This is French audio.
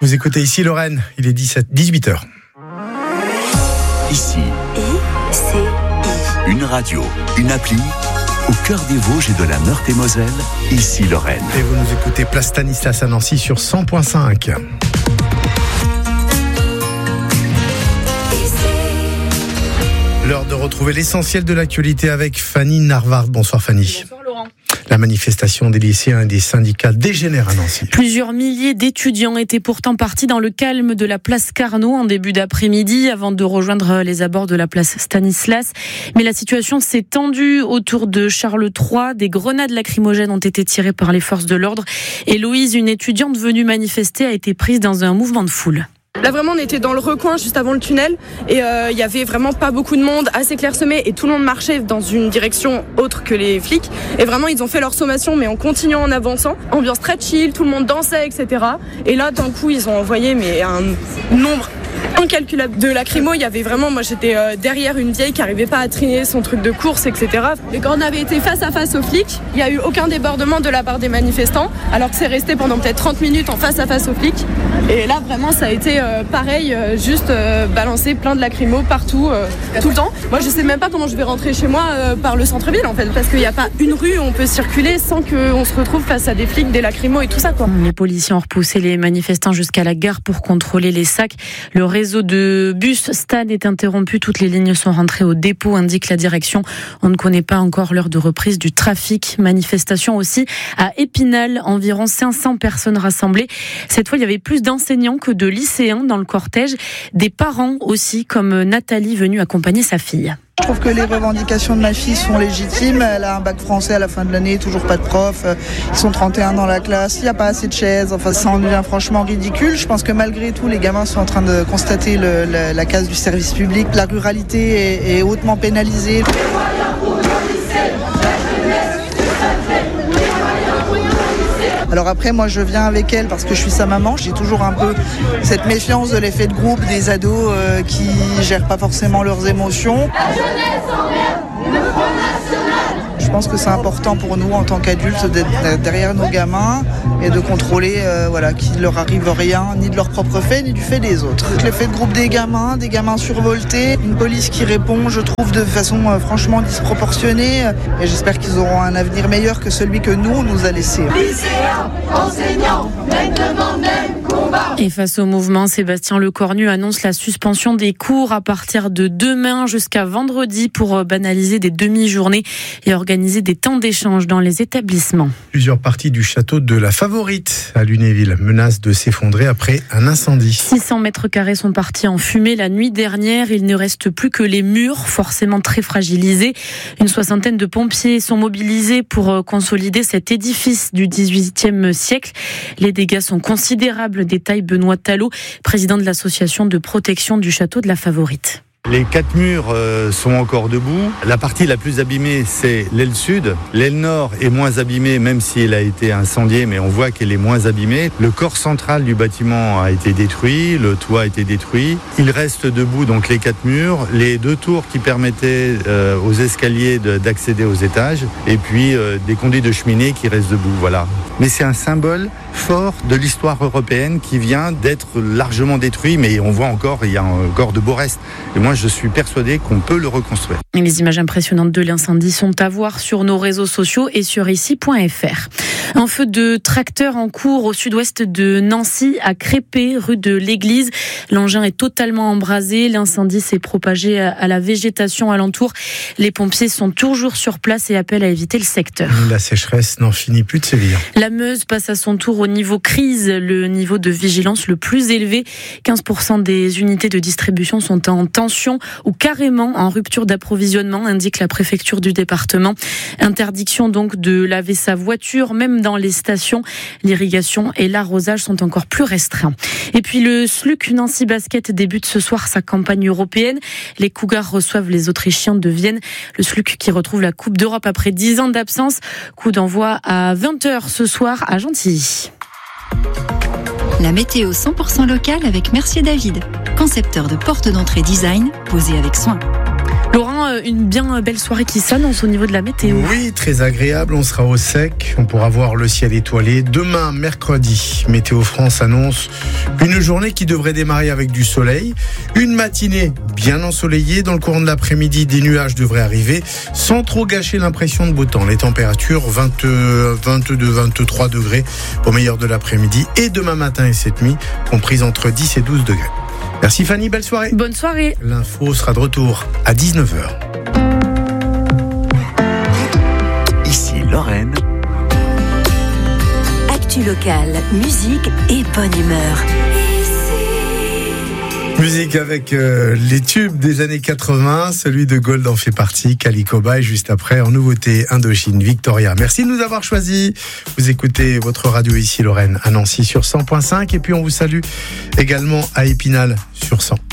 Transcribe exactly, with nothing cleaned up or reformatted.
Vous écoutez Ici Lorraine, il est dix-sept, dix-huit heures. Ici, I C I. une radio, une appli, au cœur des Vosges et de la Meurthe-et-Moselle, Ici Lorraine. Et vous nous écoutez Place Stanislas à Nancy sur cent virgule cinq. L'heure de retrouver l'essentiel de l'actualité avec Fanny Narvard. Bonsoir Fanny. Bonsoir Laurent. La manifestation des lycéens et des syndicats dégénère à Nancy. Plusieurs milliers d'étudiants étaient pourtant partis dans le calme de la place Carnot en début d'après-midi avant de rejoindre les abords de la place Stanislas. Mais la situation s'est tendue autour de Charles trois. Des grenades lacrymogènes ont été tirées par les forces de l'ordre. Et Louise, une étudiante venue manifester, a été prise dans un mouvement de foule. Là vraiment on était dans le recoin juste avant le tunnel et il euh, y avait vraiment pas beaucoup de monde, assez clairsemé et tout le monde marchait dans une direction autre que les flics et vraiment ils ont fait leur sommation mais en continuant en avançant, ambiance très chill, tout le monde dansait et cetera. Et là d'un coup ils ont envoyé mais un nombre incalculable de lacrymo. Il y avait vraiment, moi j'étais euh, derrière une vieille qui n'arrivait pas à trier son truc de course, et cetera. Et quand on avait été face à face aux flics, il n'y a eu aucun débordement de la part des manifestants, alors que c'est resté pendant peut-être trente minutes en face à face aux flics. Et là vraiment ça a été euh, pareil, euh, juste euh, balancer plein de lacrymo partout, euh, tout le temps. Moi je sais même pas comment je vais rentrer chez moi euh, par le centre-ville en fait, parce qu'il n'y a pas une rue où on peut circuler sans qu'on se retrouve face à des flics, des lacrymos et tout ça quoi. Les policiers ont repoussé les manifestants jusqu'à la gare pour contrôler les sacs. Le réseau de bus Stade est interrompu. Toutes les lignes sont rentrées au dépôt, indique la direction. On ne connaît pas encore l'heure de reprise du trafic. Manifestation aussi à Épinal. Environ cinq cents personnes rassemblées. Cette fois, il y avait plus d'enseignants que de lycéens dans le cortège. Des parents aussi, comme Nathalie, venue accompagner sa fille. Je trouve que les revendications de ma fille sont légitimes. Elle a un bac français à la fin de l'année, toujours pas de prof. Ils sont trente et un dans la classe, il n'y a pas assez de chaises. Enfin, ça en devient franchement ridicule. Je pense que malgré tout, les gamins sont en train de constater le, la, la casse du service public. La ruralité est, est hautement pénalisée. Alors après, moi, je viens avec elle parce que je suis sa maman. J'ai toujours un peu cette méfiance de l'effet de groupe des ados euh, qui gèrent pas forcément leurs émotions. La jeunesse emmerde le Front National. Je pense que c'est important pour nous, en tant qu'adultes, d'être derrière nos gamins et de contrôler euh, voilà, qu'il ne leur arrive rien, ni de leur propre fait, ni du fait des autres. L'effet de groupe des gamins, des gamins survoltés, une police qui répond, je trouve, de façon euh, franchement disproportionnée. Et j'espère qu'ils auront un avenir meilleur que celui que nous, on nous a laissé. Lycéens, enseignants, maintenant même combat. Et face au mouvement, Sébastien Lecornu annonce la suspension des cours à partir de demain jusqu'à vendredi pour banaliser des demi-journées et organiser des temps d'échange dans les établissements. Plusieurs parties du château de la Favorite à Lunéville menacent de s'effondrer après un incendie. six cents mètres carrés sont partis en fumée la nuit dernière. Il ne reste plus que les murs, forcément très fragilisés. Une soixantaine de pompiers sont mobilisés pour consolider cet édifice du dix-huitième siècle. Les dégâts sont considérables, détaille Benoît Talot, président de l'association de protection du château de la Favorite. Les quatre murs euh, sont encore debout. La partie la plus abîmée, c'est l'aile sud. L'aile nord est moins abîmée, même si elle a été incendiée, mais on voit qu'elle est moins abîmée. Le corps central du bâtiment a été détruit, le toit a été détruit. Il reste debout donc les quatre murs, les deux tours qui permettaient euh, aux escaliers de, d'accéder aux étages, et puis euh, des conduits de cheminée qui restent debout. Voilà. Mais c'est un symbole fort de l'histoire européenne qui vient d'être largement détruit, mais on voit encore, il y a encore de beaux restes. Et moi, je suis persuadé qu'on peut le reconstruire. Et les images impressionnantes de l'incendie sont à voir sur nos réseaux sociaux et sur ici point f r. Un feu de tracteur en cours au sud-ouest de Nancy, à Crépé, rue de l'Église. L'engin est totalement embrasé. L'incendie s'est propagé à la végétation alentour. Les pompiers sont toujours sur place et appellent à éviter le secteur. La sécheresse n'en finit plus de sévir. La Meuse passe à son tour au niveau crise, le niveau de vigilance le plus élevé. quinze pour cent des unités de distribution sont en tension ou carrément en rupture d'approvisionnement, indique la préfecture du département. Interdiction donc de laver sa voiture, même dans les stations. L'irrigation et l'arrosage sont encore plus restreints. Et puis le S L U C Nancy Basket débute ce soir sa campagne européenne. Les Cougars reçoivent les Autrichiens de Vienne. Le S L U C qui retrouve la Coupe d'Europe après dix ans d'absence. Coup d'envoi à vingt heures ce soir à Gentilly. La météo cent pour cent locale avec Mercier David, concepteur de portes d'entrée design posées avec soin. Laurent, bien, une bien belle soirée qui s'annonce au niveau de la météo. Oui, très agréable. On sera au sec. On pourra voir le ciel étoilé. Demain, mercredi, Météo France annonce une journée qui devrait démarrer avec du soleil. Une matinée bien ensoleillée. Dans le courant de l'après-midi, des nuages devraient arriver sans trop gâcher l'impression de beau temps. Les températures vingt, vingt-deux, vingt-trois degrés au meilleur de l'après-midi. Et demain matin et cette nuit, comprises entre dix et douze degrés. Merci Fanny, belle soirée. Bonne soirée. L'info sera de retour à dix-neuf heures. Ici Lorraine. Actu locale, musique et bonne humeur. Musique avec euh, les tubes des années quatre-vingts, celui de Gold en fait partie, Calicoba, et juste après en nouveauté Indochine, Victoria. Merci de nous avoir choisis. Vous écoutez votre radio ici Lorraine à Nancy sur cent point cinq et puis on vous salue également à Épinal sur cent.